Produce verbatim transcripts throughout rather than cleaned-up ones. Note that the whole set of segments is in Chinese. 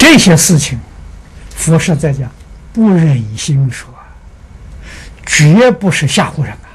这些事情，佛实在讲不忍心说，绝不是吓唬人啊！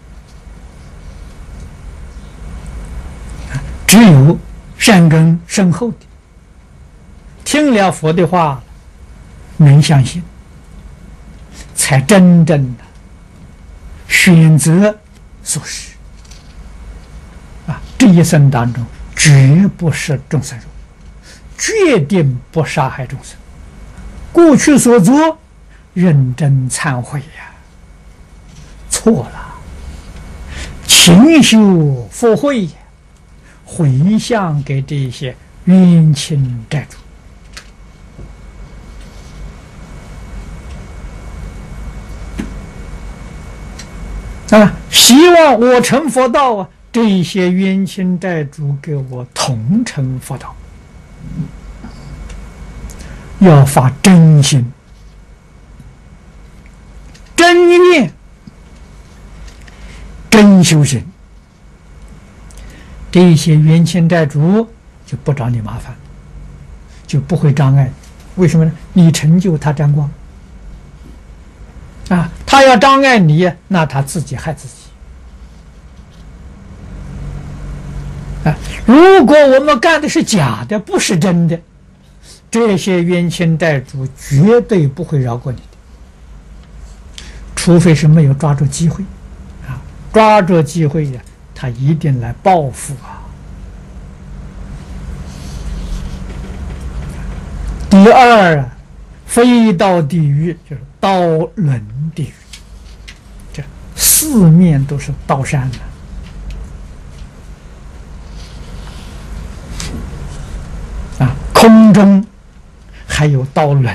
只有善根深厚的，听了佛的话，能相信，才真正的选择素食啊！这一生当中，绝不是众生肉，决定不杀害众生。过去所做，认真忏悔呀、啊，错了，勤修佛慧，回向给这些冤亲债主。啊，希望我成佛道啊！这些冤亲债主给我同成佛道，要发真心、真愿、真修行，这些冤亲债主就不找你麻烦，就不会障碍你。为什么呢？你成就他沾光。啊，他要障碍你，那他自己害自己。啊，如果我们干的是假的，不是真的，这些冤亲债主绝对不会饶过你的，除非是没有抓住机会。啊，抓住机会呀，他一定来报复啊。第二啊，非到地狱就是刀轮地狱，这四面都是刀山的、啊。啊，空中还有刀轮，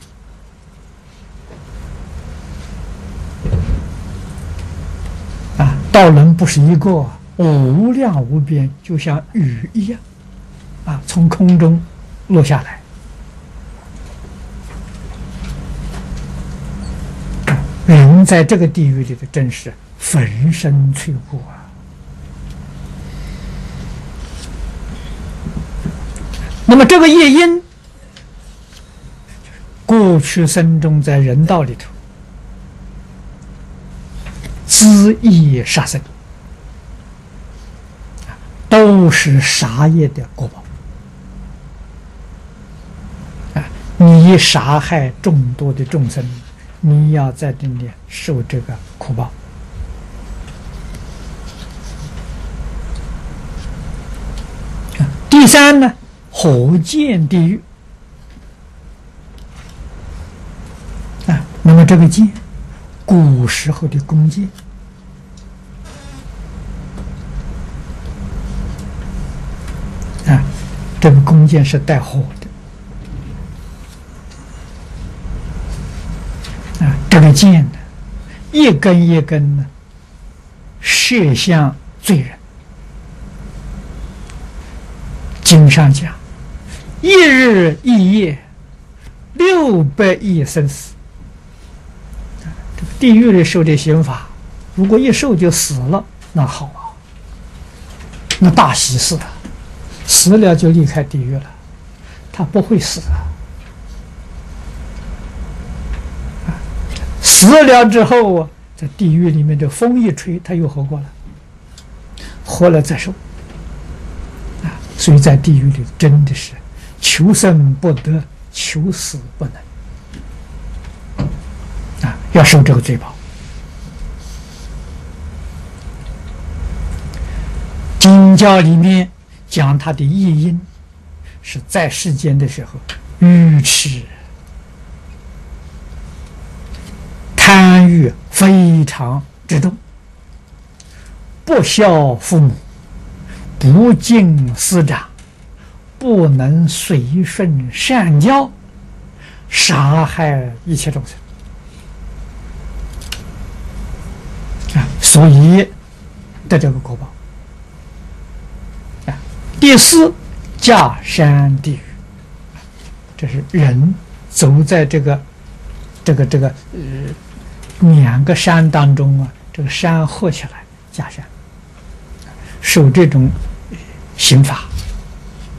啊，刀轮不是一个，无量无边，就像雨一样，啊，从空中落下来。人在这个地狱里的真是粉身碎骨啊！那么这个业因，过去生中在人道里头恣意杀生，都是杀业的果报啊！你杀害众多的众生，你要在这里受这个苦报。第三呢，火箭地狱啊。那么这个箭，古时候的弓箭啊，这个弓箭是带火的。这个箭呢，一根一根呢，射向罪人。经上讲，一日一夜，六百亿生死。这个地狱里受的刑罚，如果一受就死了，那好啊，那大喜事啊，死了就离开地狱了，他不会死啊。死了之后啊，在地狱里面的风一吹，他又活过了，活了再受啊。所以在地狱里真的是求生不得，求死不能啊，要受这个罪报。经教里面讲他的业因，是在世间的时候愚痴。贪欲非常之重，不孝父母，不敬师长，不能随顺善教，杀害一切众生啊，所以得这个果报啊。第四，假山地狱，这是人走在这个这个这个呃。两个山当中啊，这个山合起来，假山，受这种刑罚。